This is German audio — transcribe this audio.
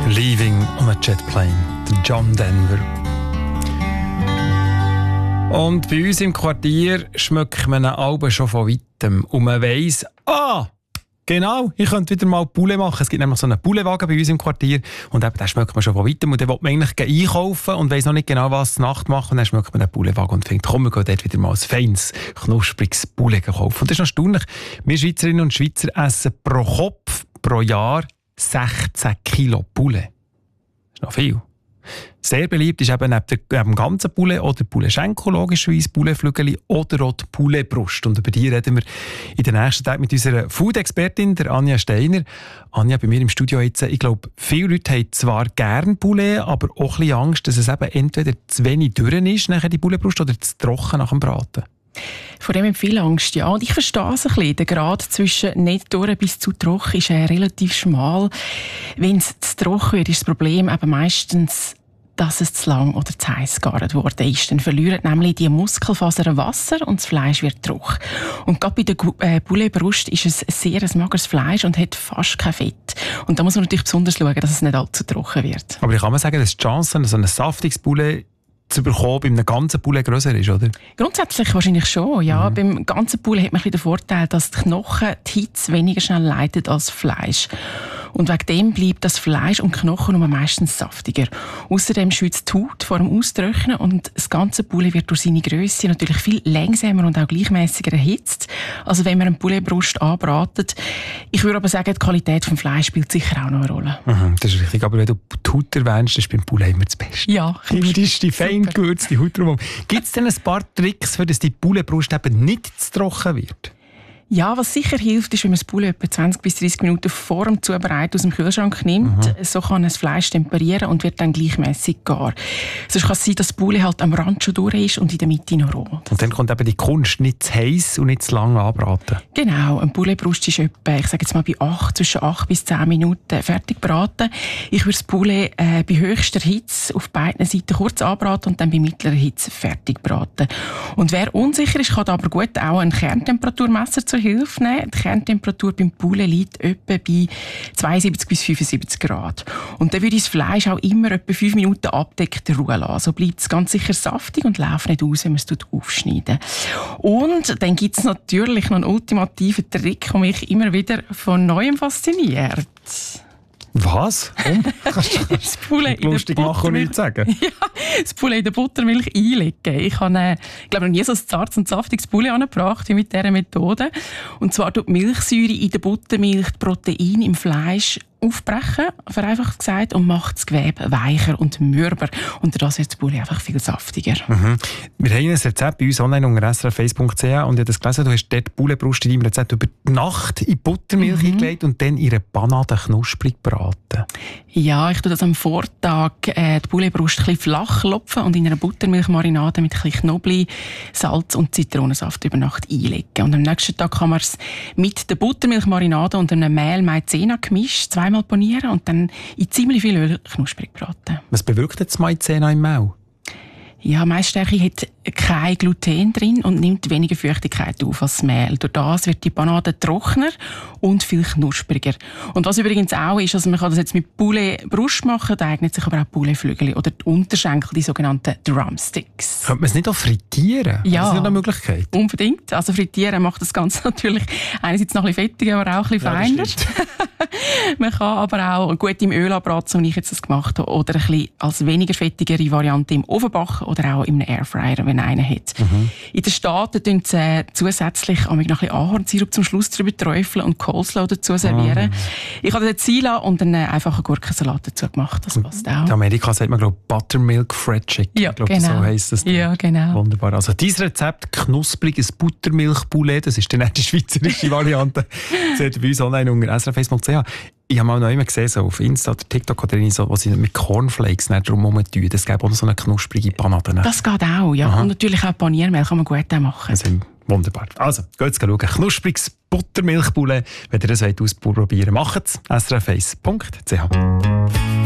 Leaving on a Jet Plane, der John Denver. Und bei uns im Quartier schmeckt man einen Alben schon von weitem. Und man weiss, genau, ich könnte wieder mal Poulet machen. Es gibt nämlich so einen Pouletwagen bei uns im Quartier. Und eben, den schmeckt man schon von weitem. Und dann will man eigentlich einkaufen und weiss noch nicht genau, was zur Nacht machen. Und dann schmeckt man den Pouletwagen und findet, komm, wir gehen dort wieder mal ein feines, knuspriges Poulet kaufen. Und das ist noch erstaunlich. Wir Schweizerinnen und Schweizer essen pro Kopf, pro Jahr 16 Kilo Poulet. Das ist noch viel. Sehr beliebt ist eben neben dem ganzen Poulet oder Poulet-Schenkel, logischerweise Poulet-Flügel oder auch die Poulet-Brust. Und über die reden wir in den nächsten Tagen mit unserer Food-Expertin, der Anja Steiner. Anja, bei mir im Studio jetzt, ich glaube, viele Leute haben zwar gern Poulet, aber auch ein bisschen Angst, dass es eben entweder zu wenig dürr ist, nachher die Poulet-Brust, oder zu trocken nach dem Braten. Vor dem viel Angst, ja. Und ich verstehe es ein bisschen. Der Grad zwischen nicht durch bis zu trocken ist relativ schmal. Wenn es zu trocken wird, ist das Problem eben meistens, dass es zu lang oder zu heiß gegart worden ist. Dann verlieren nämlich die Muskelfasern Wasser und das Fleisch wird trocken. Und gerade bei der Pouletbrust ist es sehr ein mageres Fleisch und hat fast kein Fett. Und da muss man natürlich besonders schauen, dass es nicht allzu trocken wird. Aber ich kann mal sagen, dass die Chance, so ein saftiges Poulet zu bekommen, bei einem ganzen Poulet grösser ist, oder? Grundsätzlich wahrscheinlich schon, ja. Beim ganzen Poulet hat man ein bisschen den Vorteil, dass die Knochen die Hitze weniger schnell leiten als Fleisch. Und wegen dem bleibt das Fleisch und Knochen nur meistens saftiger. Außerdem schützt die Haut vor dem Austrocknen und das ganze Poulet wird durch seine Grösse natürlich viel langsamer und auch gleichmäßiger erhitzt. Also wenn man eine Pouletbrust anbratet. Ich würde aber sagen, die Qualität des Fleisch spielt sicher auch noch eine Rolle. Das ist richtig, aber wenn du die Haut erwähnst, ist beim Poulet immer das Beste. Ja. Die fein gewürzte Haut drumherum. Gibt es denn ein paar Tricks, für dass die Pouletbrust eben nicht zu trocken wird? Ja, was sicher hilft, ist, wenn man das Poulet etwa 20 bis 30 Minuten vor dem Zubereiten aus dem Kühlschrank nimmt. So kann das Fleisch temperieren und wird dann gleichmäßig gar. Sonst kann es sein, dass das Poulet halt am Rand schon durch ist und in der Mitte noch roh. Und dann kommt eben die Kunst, nicht zu heiß und nicht zu lang anbraten. Genau, eine Pouletbrust ist etwa, ich sage jetzt mal, zwischen 8 bis 10 Minuten fertig braten. Ich würde das Poulet bei höchster Hitze auf beiden Seiten kurz anbraten und dann bei mittlerer Hitze fertig braten. Und wer unsicher ist, kann aber gut auch ein Kerntemperaturmesser zur Hilfe nehmen. Die Kerntemperatur beim Poulet liegt etwa bei 72 bis 75 Grad. Und dann würde ich das Fleisch auch immer etwa 5 Minuten abdeckt ruhen lassen. So bleibt es ganz sicher saftig und läuft nicht aus, wenn man es aufschneiden. Und dann gibt es natürlich noch einen ultimativen Trick, der mich immer wieder von Neuem fasziniert. Was? Das Poulet in der Buttermilch sagen? Ja, das Poulet in der Buttermilch einlegen. Ich habe, glaube noch nie so ein zartes und saftiges Poulet angebracht wie mit dieser Methode. Und zwar tut die Milchsäure in der Buttermilch die Proteine im Fleisch aufbrechen, vereinfacht gesagt, und macht das Gewebe weicher und mürber. Und das wird das Poulet einfach viel saftiger. Wir haben ein Rezept bei uns online unter srf1.ch und ich habe das gelesen, du hast dort die Pouletbrust in deinem Rezept über die Nacht in Buttermilch eingelegt und dann ihre Panade knusprig braten. Ja, ich tue das am Vortag die Pouletbrust ein bisschen flach klopfen und in einer Buttermilchmarinade mit ein bisschen Knoblauch, Salz und Zitronensaft über Nacht einlegen. Und am nächsten Tag kann man es mit der Buttermilchmarinade und einem Mehl Maizena gemischt zweimal panieren und dann in ziemlich viel Öl knusprig braten. Was bewirkt jetzt Maizena im Mehl? Ja, Maisstärke hat kein Gluten drin und nimmt weniger Feuchtigkeit auf als das Mehl. Durch das wird die Panade trockener und viel knuspriger. Und was übrigens auch ist, also man kann das jetzt mit Poulet-Brust machen, da eignet sich aber auch Poulet-Flügel oder die Unterschenkel, die sogenannten Drumsticks. Könnte man es nicht auch frittieren? Ja, das ist eine Möglichkeit. Unbedingt. Also frittieren macht das Ganze natürlich einerseits noch ein bisschen fettiger, aber auch ein bisschen feiner. Man kann aber auch gut im Öl anbraten, so wie ich jetzt das gemacht habe, oder ein bisschen als weniger fettigere Variante im Ofen backen oder auch im Airfryer, wenn einer hat. In den Staaten tun sie zusätzlich noch ein bisschen Ahornsirup zum Schluss drüber träufeln und Coleslaw dazu servieren. Ich habe das jetzt sein lassen und dann einfach einen Gurkensalat dazu gemacht. Das passt auch. In Amerika sagt man, glaube ich, Buttermilk Fried Chicken. Ja, ich glaube, genau. So heisst das. Ja, genau. Wunderbar. Also dieses Rezept, knuspriges Buttermilch-Poulet, das ist dann die schweizerische Variante. Seht ihr bei uns online unter srf1.ch. Ich habe mal noch immer gesehen, so auf Insta oder TikTok oder so, wo sie mit Cornflakes drumherum tun. Das gibt auch so eine knusprige Panade. Das geht auch, ja. Aha. Und natürlich auch Paniermehl kann man gut machen. Also, wunderbar. Also, geht schauen. Knuspriges Buttermilchpoulet. Wenn ihr das ausprobieren wollt, macht es. srf1.ch.